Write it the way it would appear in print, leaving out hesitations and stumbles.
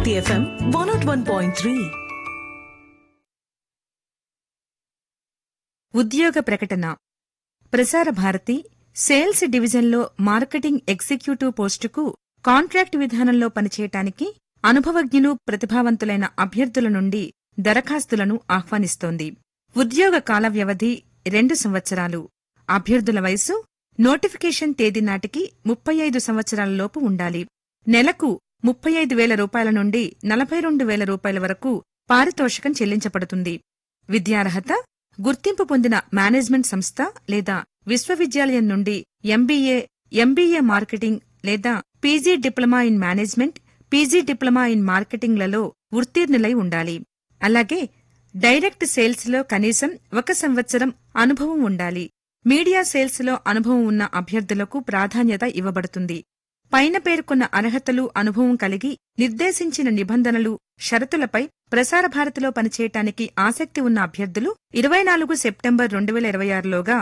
Bharati FM 101.3. ఉద్యోగ ప్రకటన. Prasar Bharati sales డివిజన్లో మార్కెటింగ్ ఎగ్జిక్యూటివ్ పోస్టుకు కాంట్రాక్ట్ విధానంలో పనిచేయటానికి అనుభవజ్ఞులు, ప్రతిభావంతులైన అభ్యర్థుల నుండి దరఖాస్తులను ఆహ్వానిస్తోంది. ఉద్యోగ కాల వ్యవధి 2 సంవత్సరాలు. అభ్యర్థుల వయసు నోటిఫికేషన్ తేదీ నాటికి 35 సంవత్సరాలలోపు ఉండాలి. నెలకు 35,000 రూపాయల నుండి 42,000 రూపాయల వరకు పారితోషికం చెల్లించబడుతుంది. విద్యార్హత గుర్తింపు పొందిన మేనేజ్మెంట్ సంస్థ లేదా విశ్వవిద్యాలయం నుండి ఎంబీఏ మార్కెటింగ్ లేదా PG diploma in management, PG diploma in మార్కెటింగ్లలో ఉత్తీర్ణులై ఉండాలి. అలాగే డైరెక్ట్ సేల్స్లో కనీసం 1 సంవత్సరం అనుభవం ఉండాలి. మీడియా సేల్స్లో అనుభవం ఉన్న అభ్యర్థులకు ప్రాధాన్యత ఇవ్వబడుతుంది. పైన పేర్కొన్న అర్హతలు, అనుభవం కలిగి నిర్దేశించిన నిబంధనలు, షరతులపై ప్రసార భారతిలో పనిచేయటానికి ఆసక్తి ఉన్న అభ్యర్థులు 24 సెప్టెంబర్ 2026లోగా